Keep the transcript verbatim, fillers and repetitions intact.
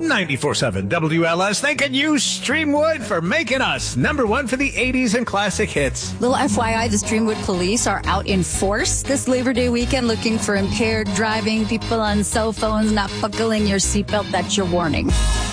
ninety-four point seven W L S thanking you, Streamwood, for making us number one for the eighties and classic hits. Little F Y I, the Streamwood police are out in force this Labor Day weekend looking for impaired driving, people on cell phones not buckling your seatbelt. That's your warning.